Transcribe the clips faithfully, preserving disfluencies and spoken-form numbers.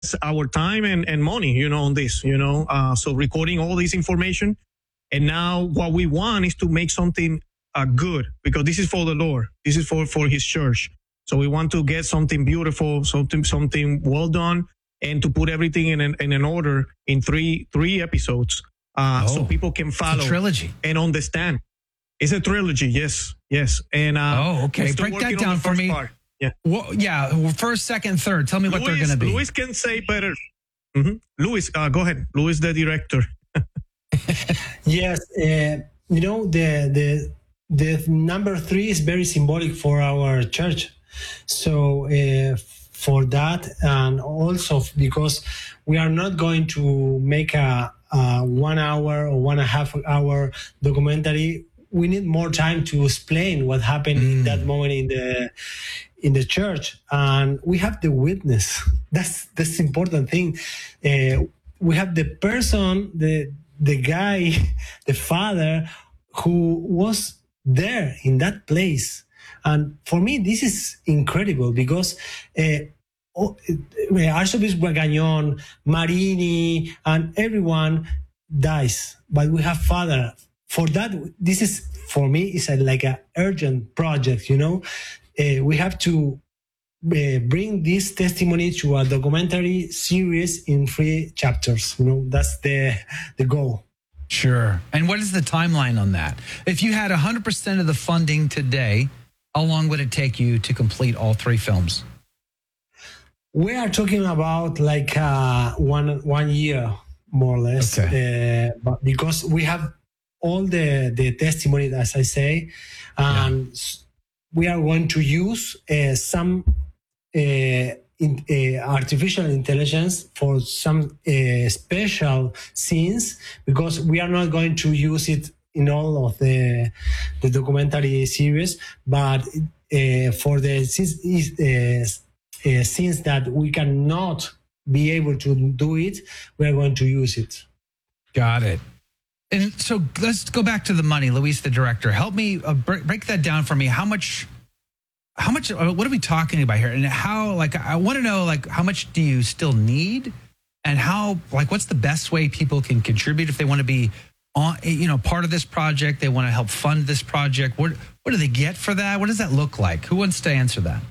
our time and, and money, you know, on this, you know, uh, so recording all this information. And now what we want is to make something uh, good, because this is for the Lord. This is for, for his church. So we want to get something beautiful, something, something well done, and to put everything in an, in an order in three, three episodes. Uh, oh, so people can follow it's a trilogy and understand. It's a trilogy. Yes. Yes. And, uh, oh, okay. Break that down for me. Part. Yeah. Well, yeah. First, second, third. Tell me what Luis, they're going to be. Luis can say better. Mm-hmm. Luis, uh, go ahead. Luis, the director. Yes. Uh, you know, the, the, the number three is very symbolic for our church. So, uh, for that, and also because we are not going to make a, a one hour or one and a half hour documentary, we need more time to explain what happened mm. in that moment in the in the church, and we have the witness. That's that's the important thing. Uh, we have the person, the the guy, the father who was there in that place. And for me, this is incredible because uh, oh, Archbishop Gagnon, Marini, and everyone dies, but we have father. For that, this is, for me, is a, like an urgent project, you know. Uh, we have to uh, bring this testimony to a documentary series in three chapters. You know, that's the the goal. Sure. And what is the timeline on that? If you had one hundred percent of the funding today, how long would it take you to complete all three films? We are talking about like uh, one one year, more or less, okay. uh, but because we have all the, the testimony, as I say, and yeah. we are going to use uh, some uh, in, uh, artificial intelligence for some uh, special scenes, because we are not going to use it in all of the the documentary series, but uh, for the uh, uh, scenes that we cannot be able to do it, we are going to use it. Got it. And so let's go back to the money. Luis, the director, help me uh, break, break that down for me. How much, how much, uh, what are we talking about here? And how, like, I want to know, like, how much do you still need? And how, like, what's the best way people can contribute if they want to be on, you know, part of this project? They want to help fund this project. What, what do they get for that? What does that look like? Who wants to answer that?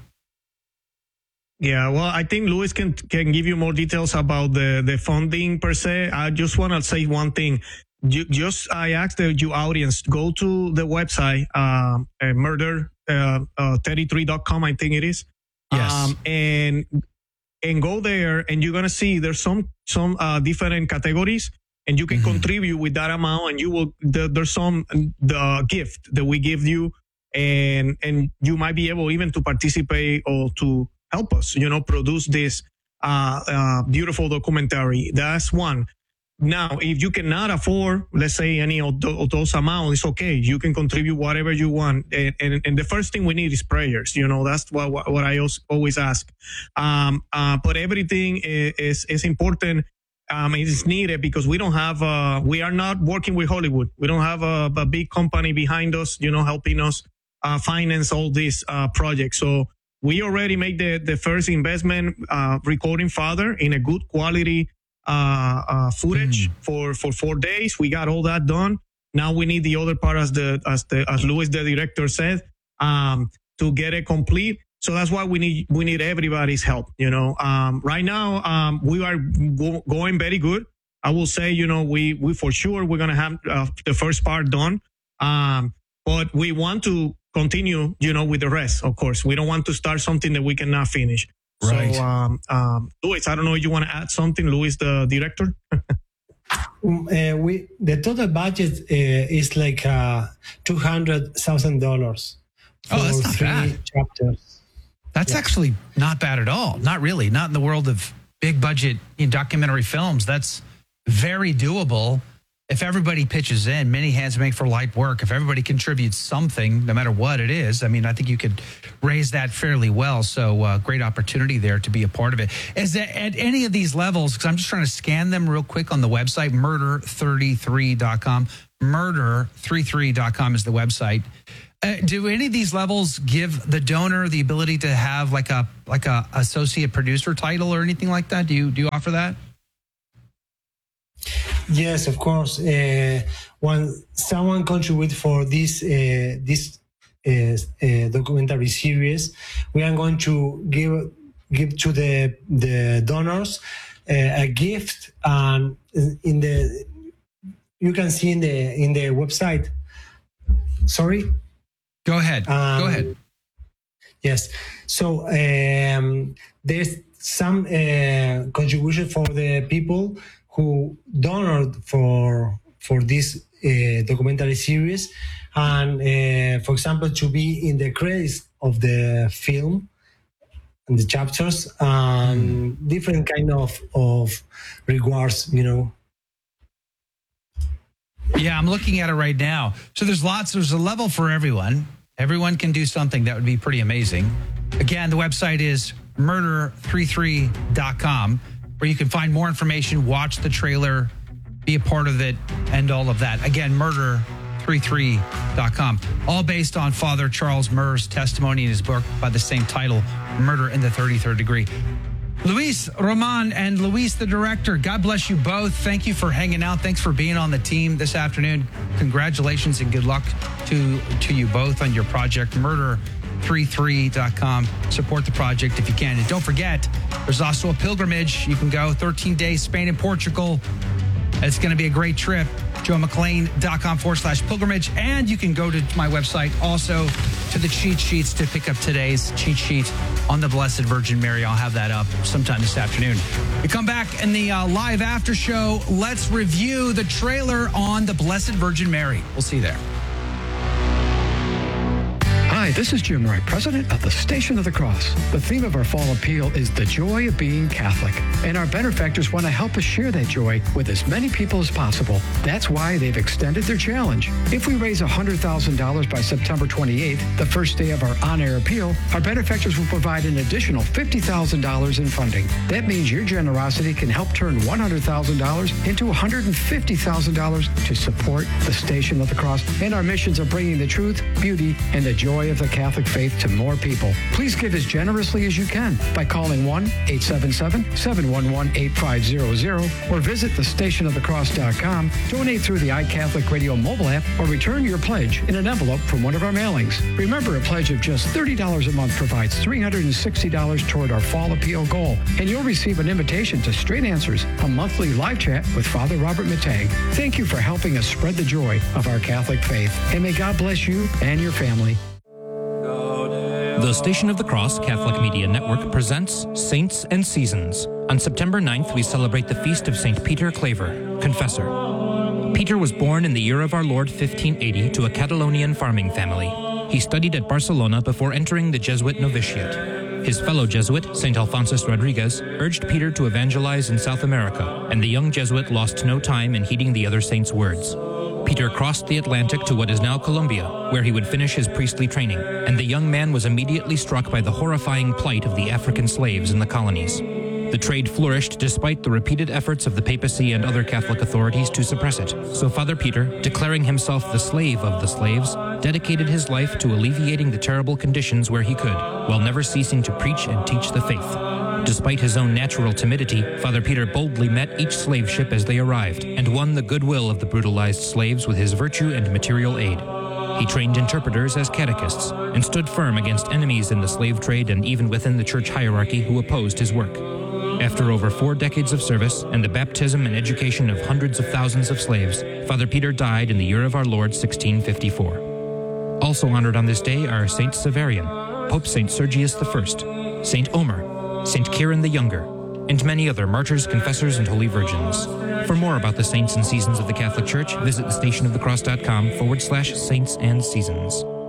Yeah, well, I think Luis can, can give you more details about the, the funding per se. I just want to say one thing. You, just I asked the you audience, go to the website, uh, uh, murder thirty-three dot com, I think it is. Yes. Um, and and go there, and you're gonna see there's some some uh, different categories, and you can mm-hmm. contribute with that amount, and you will the, there's some the gift that we give you, and and you might be able even to participate or to help us, you know, produce this uh, uh, beautiful documentary. That's one. Now, if you cannot afford, let's say, any of, th- of those amounts, it's okay. You can contribute whatever you want. And, and, and the first thing we need is prayers. You know, that's what, what, what I always ask. Um, uh, but everything is, is, is important. Um, it is needed because we don't have, uh, we are not working with Hollywood. We don't have a, a big company behind us, you know, helping us, uh, finance all these, uh, projects. So we already made the, the first investment, uh, recording Father in a good quality, uh, uh, footage mm. for, for four days. We got all that done. Now we need the other part, as the, as the, as Luis, the director, said, um, to get it complete. So that's why we need, we need everybody's help, you know. Um, right now, um, we are go- going very good. I will say, you know, we, we for sure, we're going to have uh, the first part done. Um, but we want to continue, you know, with the rest, of course. We don't want to start something that we cannot finish. Right. So, um, um, Luis, I don't know if you want to add something, Luis, the director. um, uh, we the total budget uh, is like uh, two hundred thousand dollars. Oh, that's not three bad. Chapters. That's yeah. actually not bad at all. Not really. Not in the world of big budget you know, documentary films. That's very doable. If everybody pitches in, many hands make for light work. If everybody contributes something, no matter what it is, I mean, I think you could raise that fairly well. So uh, great opportunity there to be a part of it. Is that at any of these levels, because I'm just trying to scan them real quick on the website, murder thirty-three dot com. murder thirty-three dot com is the website. Uh, do any of these levels give the donor the ability to have like a like a associate producer title or anything like that? Do you do you offer that? Yes, of course. Uh, when someone contributes for this uh, this uh, uh, documentary series, we are going to give give to the the donors uh, a gift, and in the you can see in the in the website. Sorry. Go ahead. Um, Go ahead. Yes. So um, there's some uh, contribution for the people who donated for for this uh, documentary series, and uh, for example, to be in the credits of the film, and the chapters, and mm. different kind of of rewards, you know. Yeah, I'm looking at it right now. So there's lots, there's a level for everyone. Everyone can do something that would be pretty amazing. Again, the website is murder thirty-three dot com, where you can find more information, watch the trailer, be a part of it, and all of that. Again, murder thirty-three dot com. All based on Father Charles Murr's testimony in his book by the same title, Murder in the thirty-third Degree. Luis Roman and Luis, the director, God bless you both. Thank you for hanging out. Thanks for being on the team this afternoon. Congratulations and good luck to, to you both on your project, murder thirty-three dot com. Support the project if you can. And don't forget, there's also a pilgrimage. You can go thirteen days, Spain and Portugal. It's going to be a great trip. joemcclain.com forward slash pilgrimage. And you can go to my website also to the cheat sheets to pick up today's cheat sheet on the Blessed Virgin Mary. I'll have that up sometime this afternoon. We come back in the uh, live after show. Let's review the trailer on the Blessed Virgin Mary. We'll see you there. Hi, this is Jim Wright, president of the Station of the Cross. The theme of our fall appeal is the joy of being Catholic, and our benefactors want to help us share that joy with as many people as possible. That's why they've extended their challenge. If we raise one hundred thousand dollars by September twenty-eighth, the first day of our on-air appeal, our benefactors will provide an additional fifty thousand dollars in funding. That means your generosity can help turn one hundred thousand dollars into one hundred fifty thousand dollars to support the Station of the Cross and our missions of bringing the truth, beauty, and the joy of the Catholic faith to more people. Please give as generously as you can by calling one eight seven seven, seven one one, eight five zero zero or visit the station of the cross dot com, donate through the iCatholic Radio mobile app, or return your pledge in an envelope from one of our mailings. Remember, a pledge of just thirty dollars a month provides three hundred sixty dollars toward our fall appeal goal, and you'll receive an invitation to Straight Answers, a monthly live chat with Father Robert Matag. Thank you for helping us spread the joy of our Catholic faith, and may God bless you and your family. The Station of the Cross Catholic Media Network presents Saints and Seasons. On September ninth, we celebrate the feast of Saint Peter Claver, Confessor. Peter was born in the year of our Lord fifteen eighty to a Catalonian farming family. He studied at Barcelona before entering the Jesuit novitiate. His fellow Jesuit, Saint Alphonsus Rodriguez, urged Peter to evangelize in South America, and the young Jesuit lost no time in heeding the other saint's words. Peter crossed the Atlantic to what is now Colombia, where he would finish his priestly training, and the young man was immediately struck by the horrifying plight of the African slaves in the colonies. The trade flourished despite the repeated efforts of the papacy and other Catholic authorities to suppress it. So Father Peter, declaring himself the slave of the slaves, dedicated his life to alleviating the terrible conditions where he could, while never ceasing to preach and teach the faith. Despite his own natural timidity, Father Peter boldly met each slave ship as they arrived and won the goodwill of the brutalized slaves with his virtue and material aid. He trained interpreters as catechists and stood firm against enemies in the slave trade and even within the church hierarchy who opposed his work. After over four decades of service and the baptism and education of hundreds of thousands of slaves, Father Peter died in the year of our Lord sixteen fifty-four. Also honored on this day are Saint Severian, Pope Saint Sergius the First, Saint Omer, Saint Kieran the Younger, and many other martyrs, confessors, and holy virgins. For more about the saints and seasons of the Catholic Church, visit the stationofthecross.com forward slash saints and seasons.